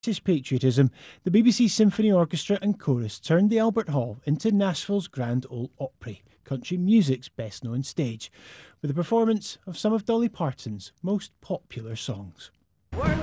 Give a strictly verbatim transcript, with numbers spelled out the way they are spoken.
British patriotism, the B B C Symphony Orchestra and Chorus turned the Albert Hall into Nashville's Grand Ole Opry, country music's best-known stage, with a performance of some of Dolly Parton's most popular songs.